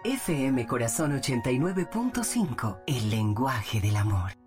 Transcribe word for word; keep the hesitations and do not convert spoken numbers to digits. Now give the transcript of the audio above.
F M Corazón ochenta y nueve punto cinco, el lenguaje del amor.